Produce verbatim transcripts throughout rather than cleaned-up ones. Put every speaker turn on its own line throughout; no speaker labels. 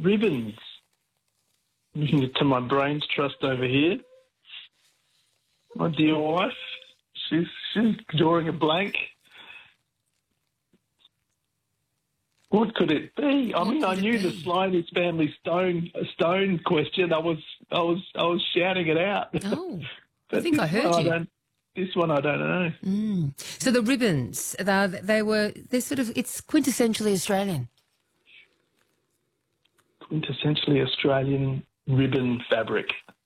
Ribbons. Looking to my brain's trust over here. My dear wife, she's she's drawing a blank. What could it be? I
What
mean, I
could it
knew the
be?
Sliders family stone stone question. I was I was I was shouting it out.
Oh, I
But
think I
this
heard
one
you.
don't- this one I don't know.
Mm. So the ribbons, they, they were, they're sort of, it's quintessentially Australian.
Quintessentially Australian ribbon fabric.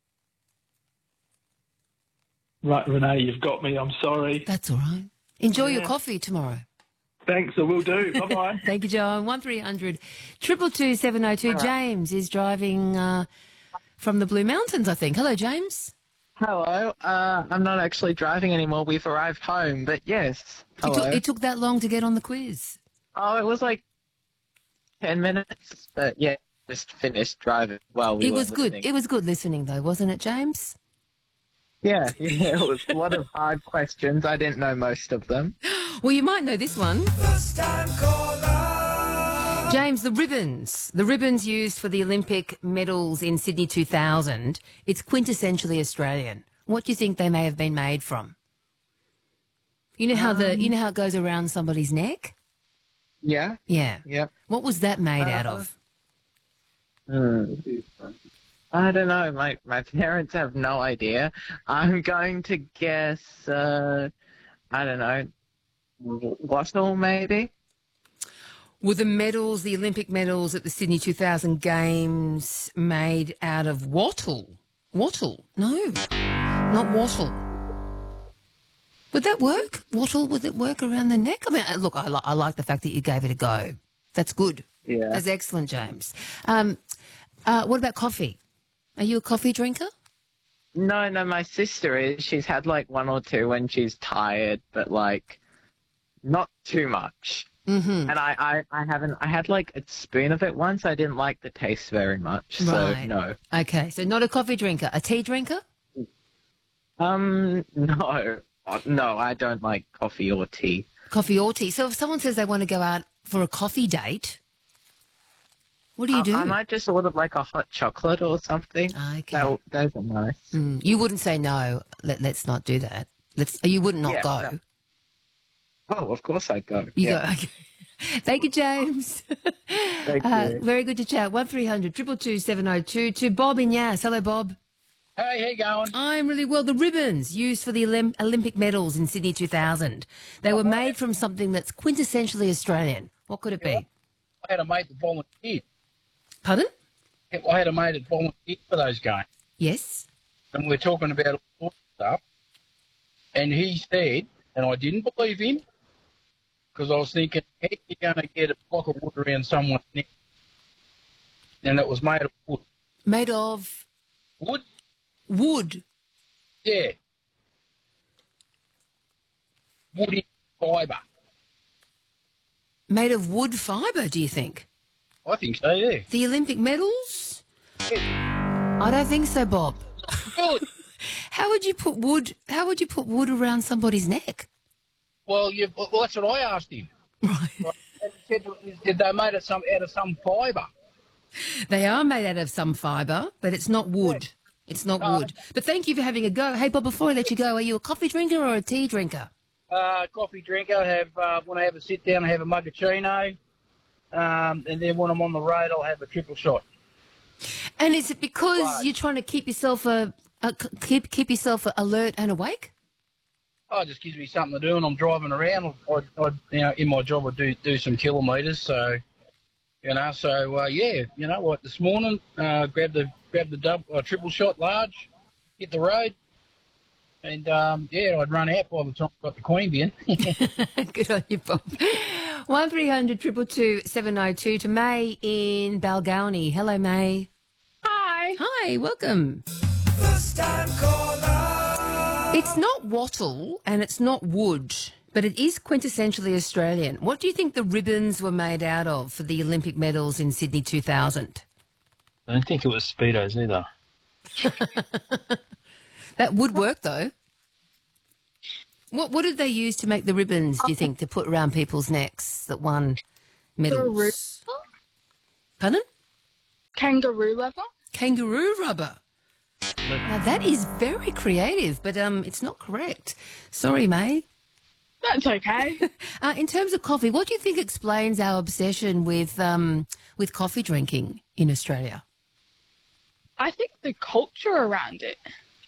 Right, Renee, you've got me. I'm sorry.
That's all right. Enjoy your
Yeah.
coffee tomorrow.
Thanks, I will do. Bye-bye.
Thank you, John. one three hundred two two seven oh two. James is driving uh, from the Blue Mountains, I think. Hello, James.
Hello. Uh, I'm not actually driving anymore. We've arrived home, but yes.
It
Hello.
took, it took that long to get on the quiz.
Oh, it was like ten minutes, but yeah, just finished driving. Well, we
it
were
was good.
listening.
It was good listening, though, wasn't it, James?
Yeah, yeah, it was a lot of hard questions. I didn't know most of them.
Well, you might know this one. James, the ribbons. The ribbons used for the Olympic medals in Sydney two thousand. It's quintessentially Australian. What do you think they may have been made from? You know how the you know how it goes around somebody's neck?
Yeah,
Yeah.
yeah.
What was that made out of?
Hmm. I don't know. My my parents have no idea. I'm going to guess. Uh, I don't know. Wattle, maybe.
Were the medals, the Olympic medals at the Sydney two thousand Games, made out of wattle? Wattle? No, not wattle. Would that work? Wattle, would it work around the neck? I mean, uh, look, I, li- I like the fact that you gave it a go. That's good.
Yeah.
That's excellent, James. Um, uh, what about coffee? Are you a coffee drinker?
No, no. My sister is. She's had like one or two when she's tired, but like not too much.
Mm-hmm.
And I, I, I haven't. I had like a spoon of it once. I didn't like the taste very much. So
Right.
no.
Okay, so not a coffee drinker. A tea drinker?
Um, no, Uh, no. I don't like coffee or tea.
Coffee or tea. So if someone says they want to go out for a coffee date, what do you
I,
do?
I might just order like a hot chocolate or something.
Okay.
That, those are nice.
Mm, you wouldn't say no. Let, let's not do that. Let's. You would not
Yeah,
go.
no. Oh, of course I go.
You
yeah.
go. Okay. Thank you, James.
Thank
uh,
you.
Very good to chat. One three hundred two two two seven zero two to Bob in Yass. Hello, Bob.
Hey, how you going?
I'm really well. The ribbons used for the Olymp- Olympic medals in Sydney two thousand. They were made from something that's quintessentially Australian. What could it be?
I had a mate that volunteered.
Pardon?
I had a mate that volunteered for those games.
Yes.
And we were talking about all sorts of stuff. And he said, and I didn't believe him, because I was thinking, how are you going to get a block of wood around someone's neck? And it was made of wood.
Made of
Wood?
wood.
Yeah. Woody fibre.
Made of wood fibre, do you think?
I think so, yeah.
The Olympic medals? I don't think so, Bob.
Really?
How would you put wood? How would you put wood around somebody's neck?
Well, you, well, that's what I asked him.
Right.
And he said, did they made it some, out of some fibre?
They are made out of some fibre, but it's not wood. It's not
Oh,
wood. But thank you for having a go. Hey, Bob, before I let you go, are you a coffee drinker or a tea drinker?
Uh, coffee drinker. Have uh, when I have a sit down, I have a mugacino, um, and then when I'm on the road, I'll have a triple shot.
And is it because
Right.
you're trying to keep yourself a, a keep keep yourself alert and awake?
Oh, it just gives me something to do, and I'm driving around. I, I, you know, in my job, I do do some kilometres, so you know, so uh, yeah, you know what? This morning, uh, grab the grab the double, uh, triple shot large, hit the road, and um, yeah, I'd run out by the time I got the Queen bin.
Good on you, Bob. One three hundred two two two seven zero two to May in Balgownie. Hello, May.
Hi.
Hi, welcome. It's not wattle and it's not wood, but it is quintessentially Australian. What do you think the ribbons were made out of for the Olympic medals in Sydney two thousand?
I don't think it was Speedos either.
That would work, though. What What did they use to make the ribbons, do you think, to put around people's necks that won medals? Pardon?
Kangaroo leather.
Kangaroo rubber. Now that is very creative, but um, it's not correct. Sorry, May.
That's okay.
Uh, in terms of coffee, what do you think explains our obsession with um, with coffee drinking in Australia?
I think the culture around it.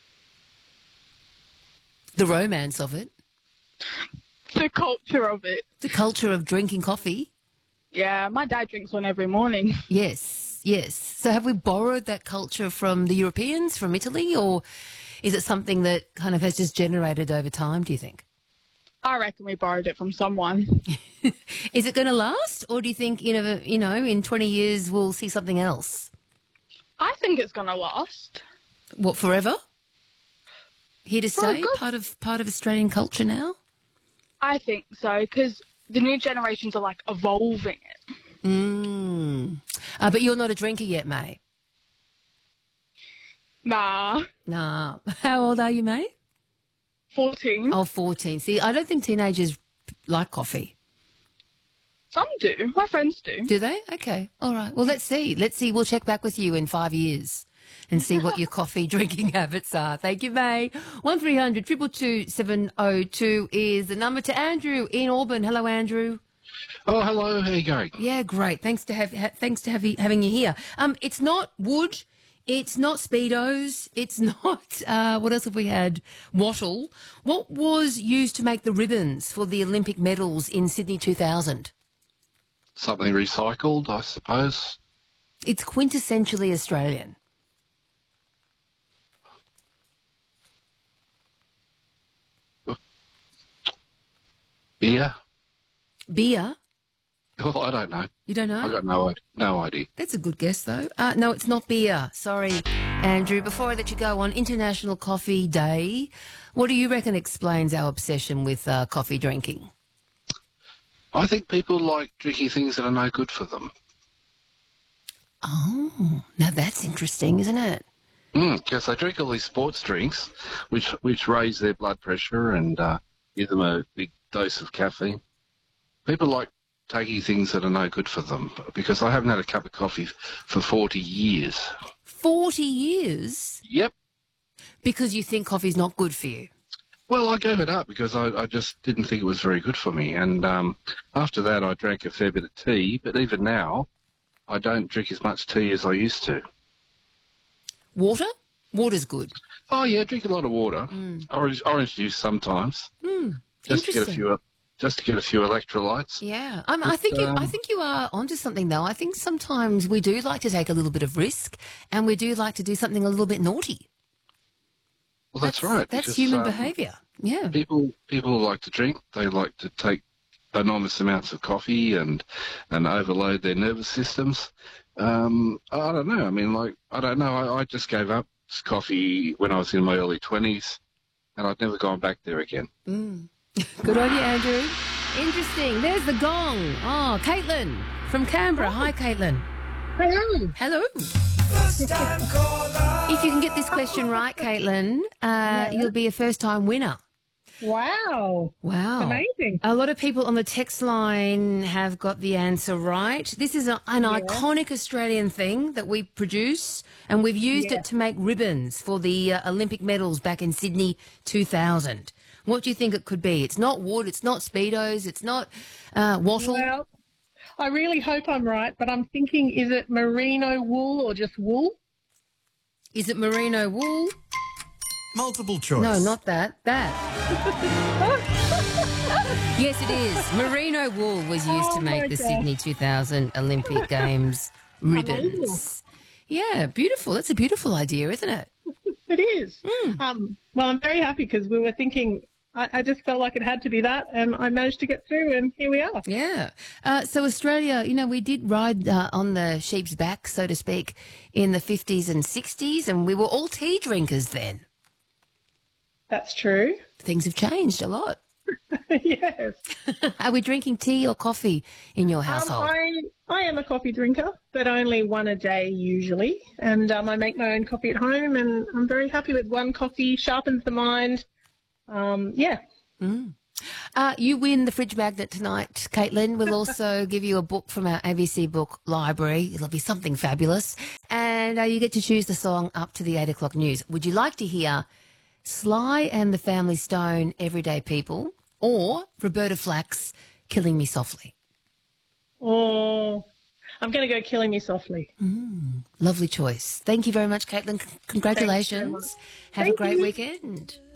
The romance of it,
The culture of it.
the culture of drinking coffee.
Yeah, my dad drinks one every morning.
Yes, yes. So have we borrowed that culture from the Europeans, from Italy, or is it something that kind of has just generated over time, do you think?
I reckon we borrowed it from someone.
Is it going to last, or do you think, you know, you know, in twenty years we'll see something else?
I think it's going to last.
What, forever? Here to
For a
stay?
good-
Part of part of Australian culture now?
I think so, because the new generations are, like, evolving it.
Mm. Uh, but you're not a drinker yet, May.
Nah,
Nah. How old are you, May?
fourteen.
Oh, fourteen. See, I don't think teenagers like coffee.
Some do. My friends do.
Do they? Okay. All right. Well, let's see. Let's see. We'll check back with you in five years and see what your coffee drinking habits are. Thank you, May. one three hundred two two two seven oh two is the number to Andrew in Auburn. Hello, Andrew.
Oh, hello. How you going?
Yeah, great. Thanks to have ha- thanks to have you, having you here. Um, it's not wood. It's not Speedos. It's not, uh, what else have we had? Wattle. What was used to make the ribbons for the Olympic medals in Sydney two thousand?
Something recycled, I suppose.
It's quintessentially Australian.
Beer?
Beer?
Oh, I don't know.
You don't know?
I got no, no idea.
That's a good guess, though. Uh, no, it's not beer. Sorry, Andrew. Before I let you go, on International Coffee Day, what do you reckon explains our obsession with uh, coffee drinking?
I think people like drinking things that are no good for them.
Oh, now that's interesting, isn't it?
Because they drink all these sports drinks, which which raise their blood pressure and uh, give them a big dose of caffeine. People like taking things that are no good for them, because I haven't had a cup of coffee for forty years.
forty years?
Yep.
Because you think coffee's not good for you?
Well, I gave it up because I, I just didn't think it was very good for me. And um, after that, I drank a fair bit of tea. But even now, I don't drink as much tea as I used to.
Water? Water's good.
Oh, yeah, drink a lot of water.
Mm.
Orange, orange juice sometimes,
Mm,
just to get a
interesting.
few, just to get a few electrolytes.
Yeah, um, I think you, I
um,
think you are onto something though. I think sometimes we do like to take a little bit of risk, and we do like to do something a little bit naughty.
Well, that's, right.
That's
because,
human
um,
behaviour. Yeah.
People, people like to drink. They like to take enormous amounts of coffee and and overload their nervous systems. Um, I don't know. I mean, like, I don't know. I, I just gave up coffee when I was in my early twenties, and I've never gone back there again.
Mm. Good on you, Andrew. Interesting. There's the gong. Oh, Caitlin from Canberra. Hi, Caitlin.
Hello.
Hello. If you can get this question right, Caitlin, uh, you'll be a first-time winner.
Wow.
Wow.
Amazing.
A lot of people on the text line have got the answer right. This is a, an
Yeah.
iconic Australian thing that we produce, and we've used
Yeah.
it to make ribbons for the uh, Olympic medals back in Sydney two thousand. What do you think it could be? It's not wood, it's not Speedos, it's not uh, wattle.
Well, I really hope I'm right, but I'm thinking, is it merino wool or just wool?
Is it merino wool?
Multiple choice.
No, not that. That. Yes, it is. Merino wool was used
Oh
to make
my
the
gosh.
Sydney two thousand Olympic Games ribbons. Yeah, beautiful. That's a beautiful idea, isn't it?
It is.
Hmm.
Um, well, I'm very happy because we were thinking, I, I just felt like it had to be that, and I managed to get through, and here we are.
Yeah. Uh, so Australia, you know, we did ride uh, on the sheep's back, so to speak, in the fifties and sixties, and we were all tea drinkers then.
That's true.
Things have changed a lot.
Yes.
Are we drinking tea or coffee in your
Um,
household?
I, I am a coffee drinker, but only one a day usually. And um, I make my own coffee at home, and I'm very happy with one coffee, sharpens the mind. Um, yeah.
Mm. Uh, you win the fridge magnet tonight, Caitlin. We'll also give you a book from our A B C book library. It'll be something fabulous. And uh, you get to choose the song up to the eight o'clock news. Would you like to hear Sly and the Family Stone, Everyday People, or Roberta Flack's Killing Me Softly?
Oh, I'm going to go Killing Me Softly.
Mm, lovely choice. Thank you very much, Caitlin. C- Congratulations.
much.
Have
Thank
a great
you.
weekend.